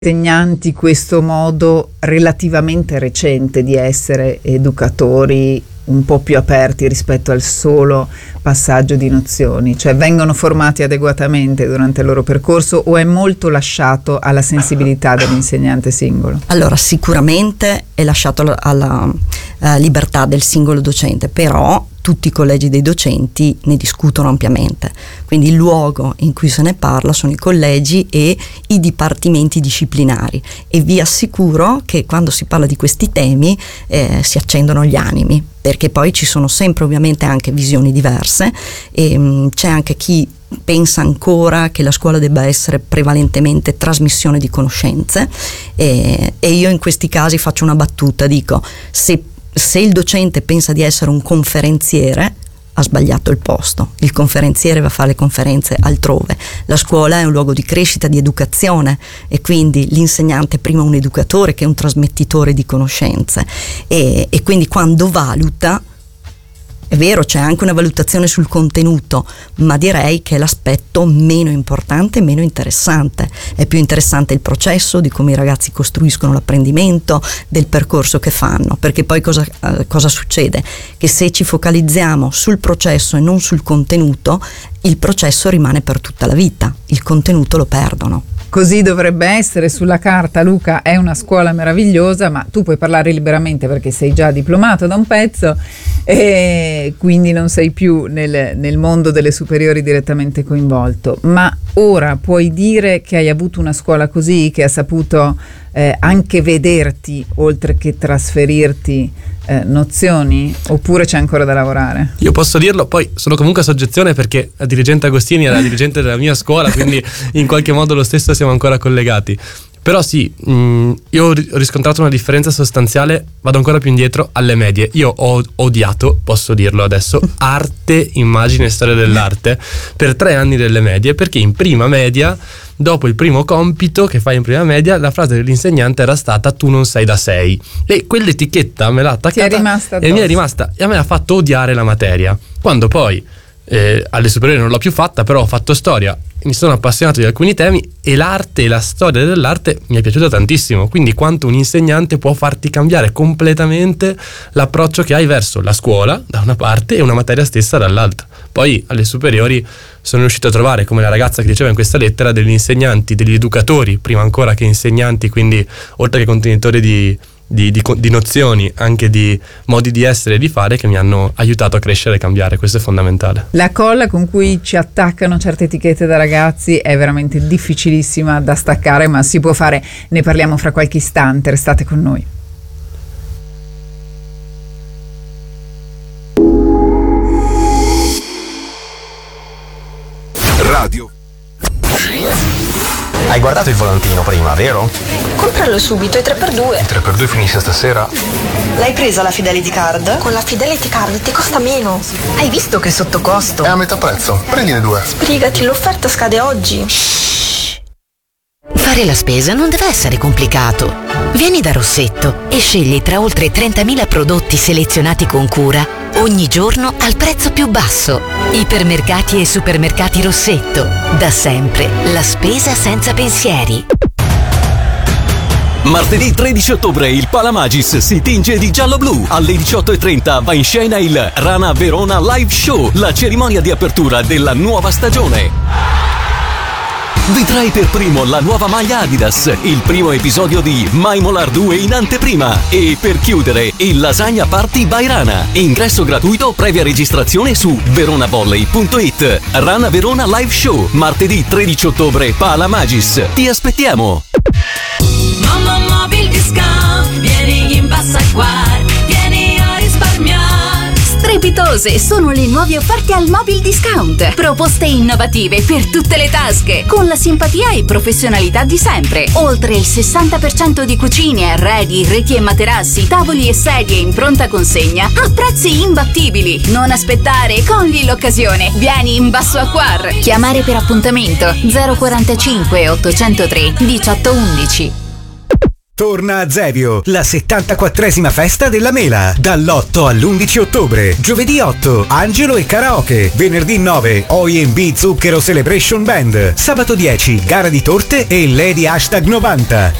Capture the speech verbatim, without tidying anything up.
insegnanti questo modo relativamente recente di essere educatori un po' più aperti rispetto al solo passaggio di nozioni? Cioè, vengono formati adeguatamente durante il loro percorso o è molto lasciato alla sensibilità dell'insegnante singolo? Allora, sicuramente è lasciato alla uh, libertà del singolo docente, però tutti i collegi dei docenti ne discutono ampiamente, quindi il luogo in cui se ne parla sono i collegi e i dipartimenti disciplinari, e vi assicuro che quando si parla di questi temi eh, si accendono gli animi, perché poi ci sono sempre ovviamente anche visioni diverse e mh, c'è anche chi pensa ancora che la scuola debba essere prevalentemente trasmissione di conoscenze e, e io in questi casi faccio una battuta, dico se Se il docente pensa di essere un conferenziere, ha sbagliato il posto. Il conferenziere va a fare le conferenze altrove. La scuola è un luogo di crescita, di educazione, e quindi l'insegnante è prima un educatore che un trasmettitore di conoscenze. E, e quindi quando valuta, è vero, c'è anche una valutazione sul contenuto, ma direi che è l'aspetto meno importante e meno interessante. È più interessante il processo, di come i ragazzi costruiscono l'apprendimento, del percorso che fanno, perché poi cosa, eh, cosa succede? Che se ci focalizziamo sul processo e non sul contenuto, il processo rimane per tutta la vita, il contenuto lo perdono. Così dovrebbe essere. Sulla carta, Luca, è una scuola meravigliosa, ma tu puoi parlare liberamente perché sei già diplomato da un pezzo e quindi non sei più nel, nel mondo delle superiori direttamente coinvolto. Ma ora puoi dire che hai avuto una scuola così, che ha saputo eh, anche vederti oltre che trasferirti eh, nozioni, oppure c'è ancora da lavorare? Io posso dirlo, poi sono comunque a soggezione perché la dirigente Agostini era la dirigente della mia scuola, quindi in qualche modo lo stesso siamo ancora collegati. Però sì, mh, io ho riscontrato una differenza sostanziale, vado ancora più indietro, alle medie. Io ho odiato, posso dirlo adesso, arte, immagine e storia dell'arte per tre anni delle medie, perché in prima media, dopo il primo compito che fai in prima media, la frase dell'insegnante era stata "tu non sei da sei", e quell'etichetta me l'ha attaccata è rimasta e mi è rimasta e a me ha fatto odiare la materia. Quando poi eh, alle superiori non l'ho più fatta, però ho fatto storia, mi sono appassionato di alcuni temi e l'arte e la storia dell'arte mi è piaciuta tantissimo. Quindi quanto un insegnante può farti cambiare completamente l'approccio che hai verso la scuola da una parte e una materia stessa dall'altra. Poi alle superiori sono riuscito a trovare, come la ragazza che diceva in questa lettera, degli insegnanti, degli educatori prima ancora che insegnanti, quindi oltre che contenitori di Di, di, di nozioni, anche di modi di essere e di fare, che mi hanno aiutato a crescere e cambiare. Questo è fondamentale. La colla con cui ci attaccano certe etichette da ragazzi è veramente difficilissima da staccare, ma si può fare. Ne parliamo fra qualche istante, restate con noi. Radio. Hai guardato il volantino prima, vero? Compralo subito, è tre per due. Il tre per due finisce stasera? L'hai presa la Fidelity Card? Con la Fidelity Card ti costa meno. Hai visto che è sotto costo? È a metà prezzo, prendine due. Sbrigati, l'offerta scade oggi. Fare la spesa non deve essere complicato. Vieni da Rossetto e scegli tra oltre trentamila prodotti selezionati con cura ogni giorno al prezzo più basso. Ipermercati e supermercati Rossetto. Da sempre la spesa senza pensieri. Martedì tredici ottobre il Palamagis si tinge di giallo-blu. Alle diciotto e trenta va in scena il Rana Verona Live Show, la cerimonia di apertura della nuova stagione. Vedrai per primo la nuova maglia Adidas, il primo episodio di Mai Molar due in anteprima e per chiudere il Lasagna Party by Rana. Ingresso gratuito previa registrazione su veronavolley punto it. Rana Verona Live Show, martedì tredici ottobre, Palamagis. Ti aspettiamo! Mamma Mobil Discount, vieni in Bassa Acquar, vieni a risparmiare. Strepitose sono le nuove offerte al Mobil Discount. Proposte innovative per tutte le tasche, con la simpatia e professionalità di sempre. Oltre il sessanta per cento di cucine, arredi, reti e materassi, tavoli e sedie in pronta consegna a prezzi imbattibili. Non aspettare, cogli l'occasione. Vieni in Basso Acquar. Chiamare per appuntamento zero quarantacinque ottocentotre diciotto undici. torna a Zevio, la settantaquattresima festa della mela, dall'otto all'undici ottobre. Giovedì otto, Angelo e karaoke. Venerdì nove, O I M B Zucchero Celebration Band. Sabato dieci, gara di torte e Lady Hashtag novanta.